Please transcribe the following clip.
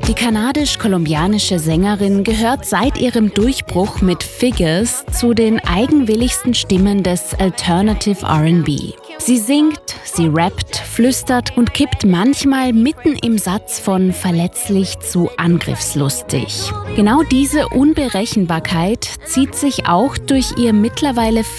Die kanadisch-kolumbianische Sängerin gehört seit ihrem Durchbruch mit Figures zu den eigenwilligsten Stimmen des Alternative R&B. Sie singt, sie rappt, flüstert und kippt manchmal mitten im Satz von verletzlich zu angriffslustig. Genau diese Unberechenbarkeit zieht sich auch durch ihr mittlerweile